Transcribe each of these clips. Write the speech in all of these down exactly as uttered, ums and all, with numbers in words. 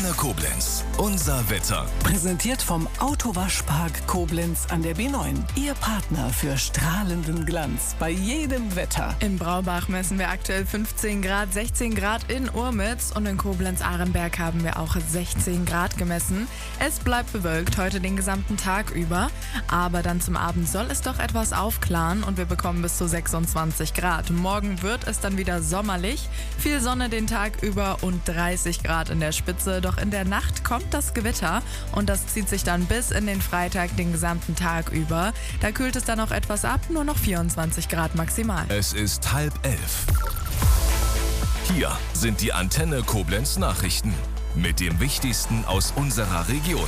Antenne Koblenz. Unser Wetter. Präsentiert vom Autowaschpark Koblenz an der B neun. Ihr Partner für strahlenden Glanz bei jedem Wetter. In Braubach messen wir aktuell fünfzehn Grad, sechzehn Grad in Urmitz und in Koblenz-Ahrenberg haben wir auch sechzehn Grad gemessen. Es bleibt bewölkt heute den gesamten Tag über, aber dann zum Abend soll es doch etwas aufklaren und wir bekommen bis zu sechsundzwanzig Grad. Morgen wird es dann wieder sommerlich, viel Sonne den Tag über und dreißig Grad in der Spitze. Doch in der Nacht kommt das Gewitter und das zieht sich dann bis in den Freitag den gesamten Tag über. Da kühlt es dann noch etwas ab, nur noch vierundzwanzig Grad maximal. Es ist halb elf. Hier sind die Antenne Koblenz Nachrichten mit dem Wichtigsten aus unserer Region.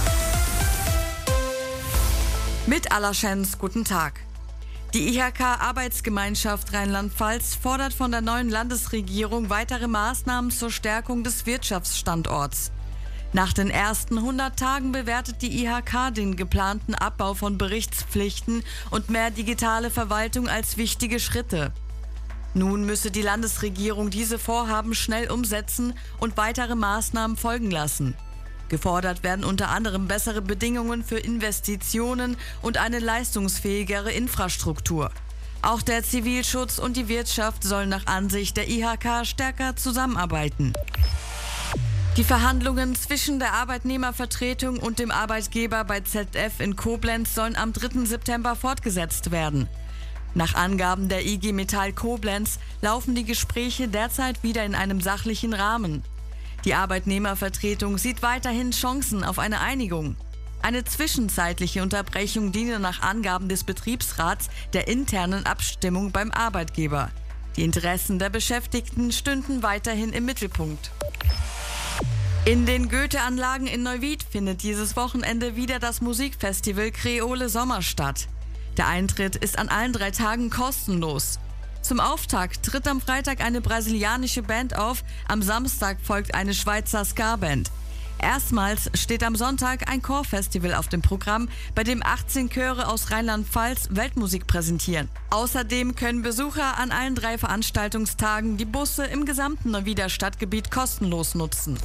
Mit allerschens guten Tag. Die I H K-Arbeitsgemeinschaft Rheinland-Pfalz fordert von der neuen Landesregierung weitere Maßnahmen zur Stärkung des Wirtschaftsstandorts. Nach den ersten hundert Tagen bewertet die I H K den geplanten Abbau von Berichtspflichten und mehr digitale Verwaltung als wichtige Schritte. Nun müsse die Landesregierung diese Vorhaben schnell umsetzen und weitere Maßnahmen folgen lassen. Gefordert werden unter anderem bessere Bedingungen für Investitionen und eine leistungsfähigere Infrastruktur. Auch der Zivilschutz und die Wirtschaft sollen nach Ansicht der I H K stärker zusammenarbeiten. Die Verhandlungen zwischen der Arbeitnehmervertretung und dem Arbeitgeber bei Z F in Koblenz sollen am dritten September fortgesetzt werden. Nach Angaben der I G Metall Koblenz laufen die Gespräche derzeit wieder in einem sachlichen Rahmen. Die Arbeitnehmervertretung sieht weiterhin Chancen auf eine Einigung. Eine zwischenzeitliche Unterbrechung diene nach Angaben des Betriebsrats der internen Abstimmung beim Arbeitgeber. Die Interessen der Beschäftigten stünden weiterhin im Mittelpunkt. In den Goethe-Anlagen in Neuwied findet dieses Wochenende wieder das Musikfestival Kreole Sommer statt. Der Eintritt ist an allen drei Tagen kostenlos. Zum Auftakt tritt am Freitag eine brasilianische Band auf, am Samstag folgt eine Schweizer Ska-Band. Erstmals steht am Sonntag ein Chorfestival auf dem Programm, bei dem achtzehn Chöre aus Rheinland-Pfalz Weltmusik präsentieren. Außerdem können Besucher an allen drei Veranstaltungstagen die Busse im gesamten Neuwieder Stadtgebiet kostenlos nutzen.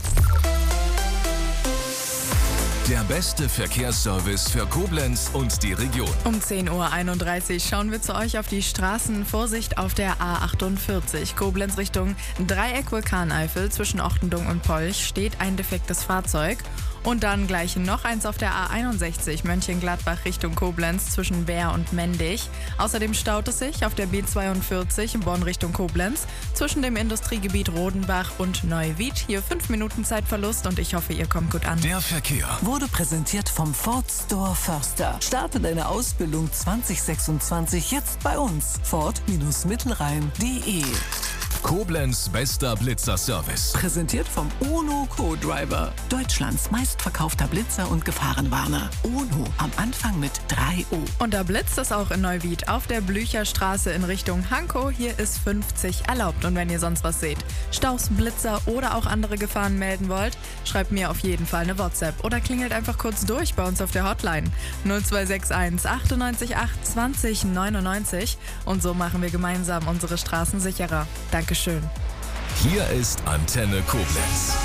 Der beste Verkehrsservice für Koblenz und die Region. Um zehn Uhr einunddreißig schauen wir zu euch auf die Straßen. Vorsicht auf der A achtundvierzig. Koblenz Richtung Dreieck Vulkaneifel zwischen Ochtendung und Polch steht ein defektes Fahrzeug. Und dann gleich noch eins auf der A einundsechzig Mönchengladbach Richtung Koblenz zwischen Wehr und Mendig. Außerdem staut es sich auf der B zweiundvierzig Bonn Richtung Koblenz zwischen dem Industriegebiet Rodenbach und Neuwied. Hier fünf Minuten Zeitverlust und ich hoffe, ihr kommt gut an. Der Verkehr Wurde präsentiert vom Ford Store Förster. Starte deine Ausbildung zwanzig sechsundzwanzig jetzt bei uns. Ford-Mittelrhein punkt de. Koblenz bester Blitzer-Service. Präsentiert vom UNO Co-Driver. Deutschlands meistverkaufter Blitzer und Gefahrenwarner. UNO am Anfang mit drei O. Und da blitzt es auch in Neuwied auf der Blücherstraße in Richtung Hankow. Hier ist fünfzig erlaubt. Und wenn ihr sonst was seht, Staus, Blitzer oder auch andere Gefahren melden wollt, schreibt mir auf jeden Fall eine WhatsApp oder klingelt einfach kurz durch bei uns auf der Hotline null zwei sechs eins achtundneunzig acht zwanzig neunundneunzig. Und so machen wir gemeinsam unsere Straßen sicherer. Dankeschön. Hier ist Antenne Koblenz.